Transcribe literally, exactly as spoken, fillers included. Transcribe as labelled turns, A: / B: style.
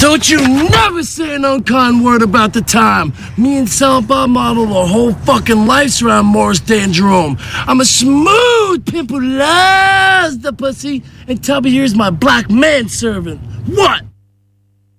A: Don't you never say an unkind word about the time. Me and Salpa model the whole fucking life around Morris Day and Jerome. I'm a smooth pimp who loves the pussy, and Tubby here's my black man servant. What?